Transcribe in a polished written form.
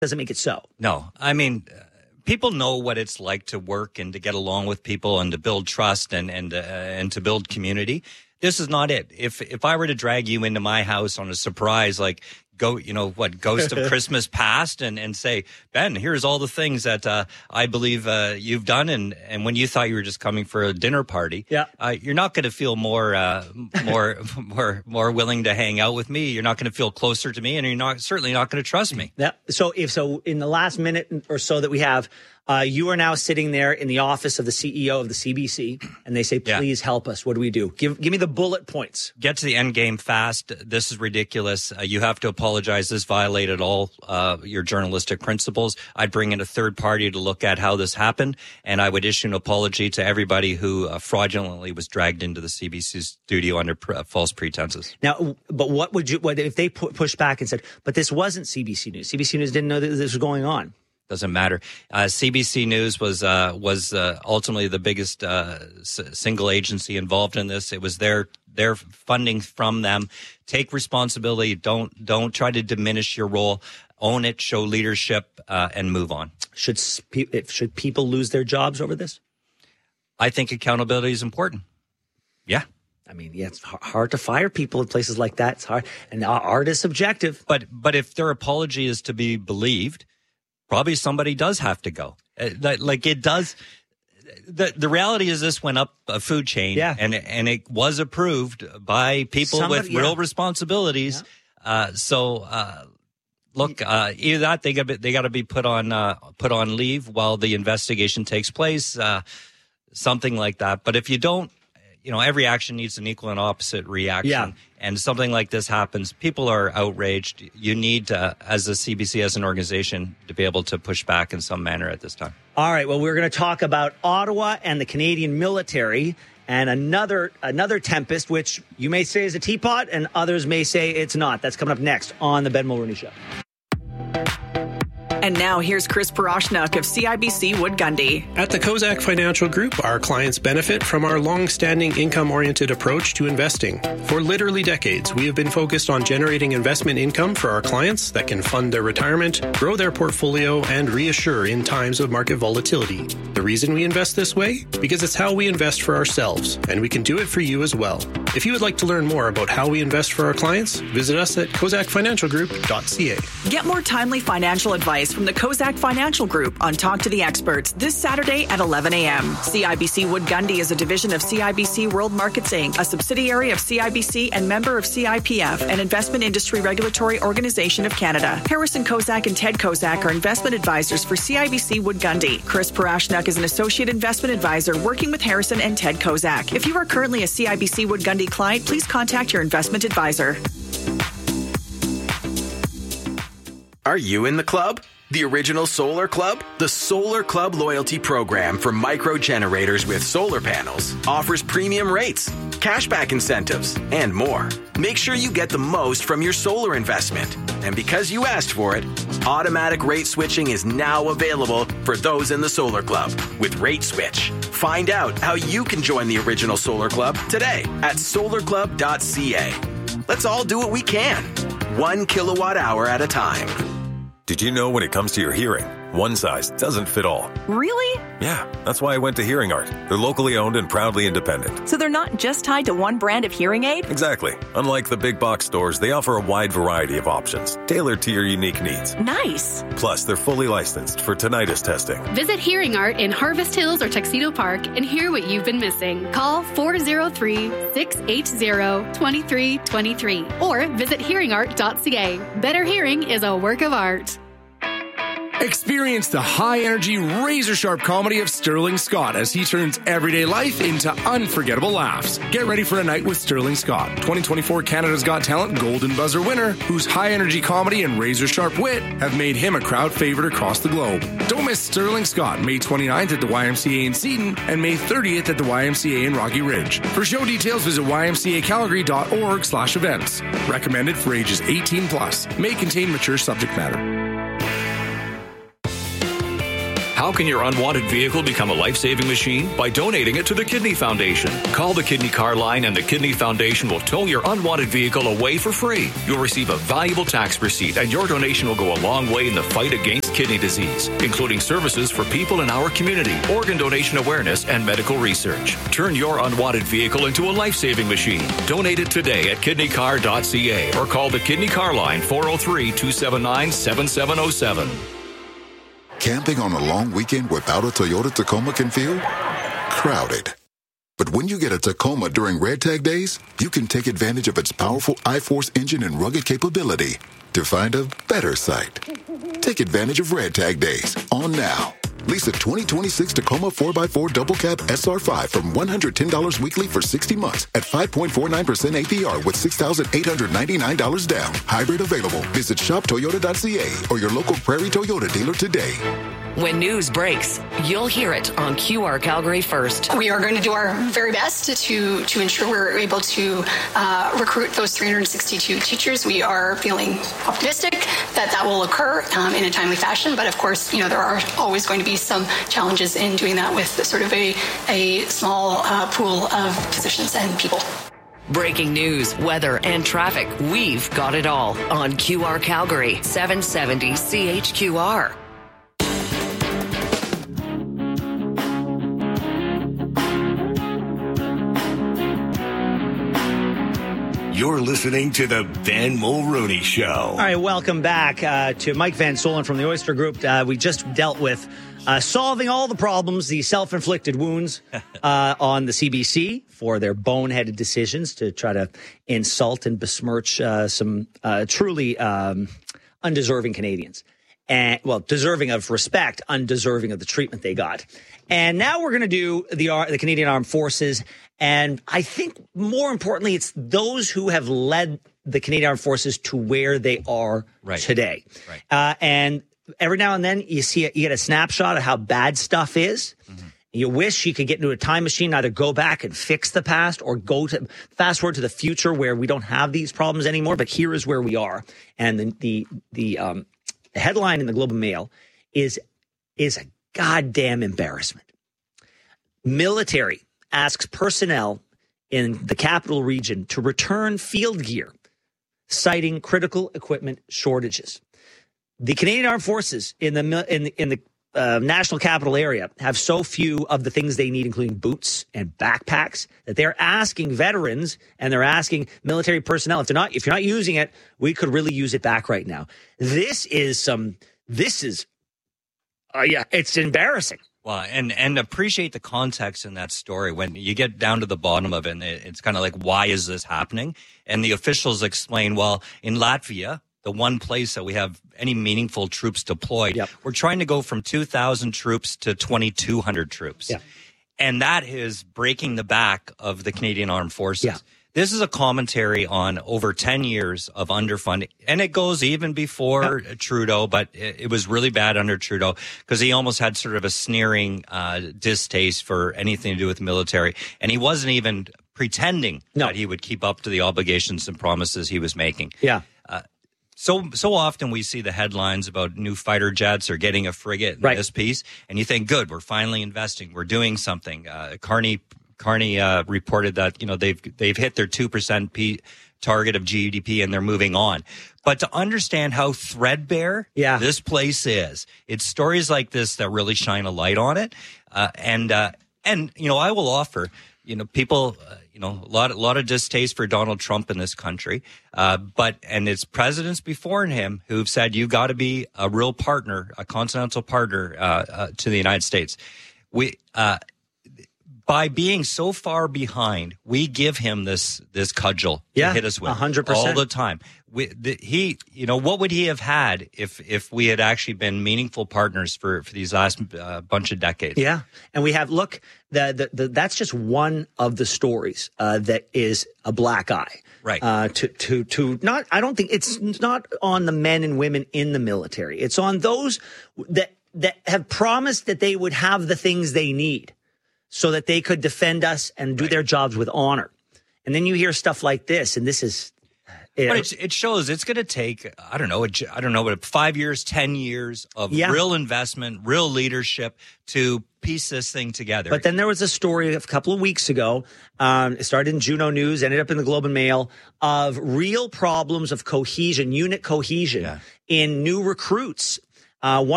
doesn't make it so. No, I mean, people know what it's like to work and to get along with people and to build trust and to build community. This is not it. If I were to drag you into my house on a surprise, like Ghost of Christmas Past, and say, Ben, here's all the things that I believe you've done, and when you thought you were just coming for a dinner party, you're not going to feel more willing to hang out with me. You're not going to feel closer to me, and you're certainly not going to trust me. Yeah. So in the last minute or so that we have, you are now sitting there in the office of the CEO of the CBC, and they say, please help us. What do we do? Give me the bullet points. Get to the end game fast. This is ridiculous. You have to apologize. This violated all your journalistic principles. I'd bring in a third party to look at how this happened, and I would issue an apology to everybody who fraudulently was dragged into the CBC studio under false pretenses. Now, but what if they push back and said, but this wasn't CBC News? CBC News didn't know that this was going on. Doesn't matter. CBC News was ultimately the biggest single agency involved in this. It was their funding from them. Take responsibility. Don't try to diminish your role. Own it. Show leadership and move on. Should people lose their jobs over this? I think accountability is important. Yeah. I mean, it's hard to fire people in places like that. It's hard, and art is subjective. But if their apology is to be believed, probably somebody does have to go. Like it does. The reality is this went up a food chain, and it was approved by people with real responsibilities. Yeah. Look, either that they got to be put on leave while the investigation takes place, something like that. But if you don't, every action needs an equal and opposite reaction. Yeah. And something like this happens, people are outraged. You need to, as a CBC, as an organization, to be able to push back in some manner at this time. All right. Well, we're going to talk about Ottawa and the Canadian military and another tempest, which you may say is a teapot and others may say it's not. That's coming up next on the Ben Mulroney Show. And now here's Chris Parashnak of CIBC Wood Gundy. At the Kozak Financial Group, our clients benefit from our long-standing income-oriented approach to investing. For literally decades, we have been focused on generating investment income for our clients that can fund their retirement, grow their portfolio, and reassure in times of market volatility. The reason we invest this way? Because it's how we invest for ourselves, and we can do it for you as well. If you would like to learn more about how we invest for our clients, visit us at kozakfinancialgroup.ca. Get more timely financial advice from the Kozak Financial Group on Talk to the Experts this Saturday at 11 a.m. CIBC Wood Gundy is a division of CIBC World Markets Inc., a subsidiary of CIBC and member of CIPF, an investment industry regulatory organization of Canada. Harrison Kozak and Ted Kozak are investment advisors for CIBC Wood Gundy. Chris Parashnak is an associate investment advisor working with Harrison and Ted Kozak. If you are currently a CIBC Wood Gundy client, please contact your investment advisor. Are you in the club? The Original Solar Club? The Solar Club loyalty program for micro generators with solar panels offers premium rates, cashback incentives, and more. Make sure you get the most from your solar investment. And because you asked for it, automatic rate switching is now available for those in the Solar Club with Rate Switch. Find out how you can join the Original Solar Club today at solarclub.ca. Let's all do what we can, 1 kilowatt hour at a time. Did you know when it comes to your hearing, one size doesn't fit all? Really? Yeah, that's why I went to Hearing Art. They're locally owned and proudly independent. So they're not just tied to one brand of hearing aid? Exactly. Unlike the big box stores, they offer a wide variety of options, tailored to your unique needs. Nice. Plus, they're fully licensed for tinnitus testing. Visit Hearing Art in Harvest Hills or Tuxedo Park and hear what you've been missing. Call 403-680-2323 or visit hearingart.ca. Better hearing is a work of art. Experience the high-energy, razor-sharp comedy of Sterling Scott as he turns everyday life into unforgettable laughs. Get ready for a night with Sterling Scott, 2024 Canada's Got Talent Golden Buzzer winner, whose high-energy comedy and razor-sharp wit have made him a crowd favorite across the globe. Don't miss Sterling Scott, May 29th at the YMCA in Seton and May 30th at the YMCA in Rocky Ridge. For show details, visit ymcacalgary.org/events. Recommended for ages 18+. May contain mature subject matter. How can your unwanted vehicle become a life-saving machine? By donating it to the Kidney Foundation. Call the Kidney Car Line and the Kidney Foundation will tow your unwanted vehicle away for free. You'll receive a valuable tax receipt and your donation will go a long way in the fight against kidney disease, including services for people in our community, organ donation awareness, and medical research. Turn your unwanted vehicle into a life-saving machine. Donate it today at kidneycar.ca or call the Kidney Car Line 403-279-7707. Camping on a long weekend without a Toyota Tacoma can feel crowded. But when you get a Tacoma during Red Tag Days, you can take advantage of its powerful iForce engine and rugged capability to find a better site. Take advantage of Red Tag Days on now. Lease a 2026 Tacoma 4x4 Double Cab SR5 from $110 weekly for 60 months at 5.49% APR with $6,899 down. Hybrid available. Visit shoptoyota.ca or your local Prairie Toyota dealer today. When news breaks, you'll hear it on QR Calgary First. We are going to do our very best to ensure we're able to recruit those 362 teachers. We are feeling optimistic that will occur in a timely fashion. But of course, there are always going to be some challenges in doing that with sort of a small pool of positions and people. Breaking news, weather, and traffic. We've got it all on QR Calgary, 770 CHQR. You're listening to the Ben Mulrooney Show. All right, welcome back to Mike Van Solen from the Oyster Group. We just dealt with solving all the problems, the self-inflicted wounds on the CBC for their boneheaded decisions to try to insult and besmirch some truly undeserving Canadians. And, well, deserving of respect, undeserving of the treatment they got. And now we're going to do the Canadian Armed Forces. And I think more importantly, it's those who have led the Canadian Armed Forces to where they are today. Right. And every now and then you get a snapshot of how bad stuff is. Mm-hmm. You wish you could get into a time machine, either go back and fix the past or go to fast forward to the future where we don't have these problems anymore. But here is where we are. And the headline in the Globe and Mail is a goddamn embarrassment. Military asks personnel in the capital region to return field gear, citing critical equipment shortages. The Canadian Armed Forces in the national capital area have so few of the things they need, including boots and backpacks, that they're asking veterans and they're asking military personnel, if you're not using it, we could really use it back right now. It's embarrassing. Well, and appreciate the context in that story. When you get down to the bottom of it, and it's kind of like, why is this happening? And the officials explain, well, in Latvia, the one place that we have any meaningful troops deployed, we're trying to go from 2,000 troops to 2,200 troops. Yeah. And that is breaking the back of the Canadian Armed Forces. Yeah. This is a commentary on over 10 years of underfunding, and it goes even before Trudeau, but it was really bad under Trudeau because he almost had sort of a sneering distaste for anything to do with the military, and he wasn't even pretending that he would keep up to the obligations and promises he was making. Yeah. So often we see the headlines about new fighter jets or getting a frigate in this piece, and you think, good, we're finally investing, we're doing something. Carney reported that they've hit their 2% target of GDP and they're moving on. But to understand how threadbare this place is, it's stories like this that really shine a light on it. And I will offer people a lot of distaste for Donald Trump in this country, and it's presidents before him who've said you got to be a real partner, a continental partner to the United States. By being so far behind, we give him this cudgel to hit us with 100% all the time. What would he have had if we had actually been meaningful partners for these last bunch of decades? Yeah, and we have that's just one of the stories that is a black eye. Right. I don't think it's not on the men and women in the military. It's on those that have promised that they would have the things they need, so that they could defend us and do their jobs with honor. And then you hear stuff like this, and this is But it shows it's going to take, I don't know, but 5 years, 10 years of real investment, real leadership to piece this thing together. But then there was a story a couple of weeks ago. It started in Juno News, ended up in the Globe and Mail, of real problems of cohesion, unit cohesion in new recruits. One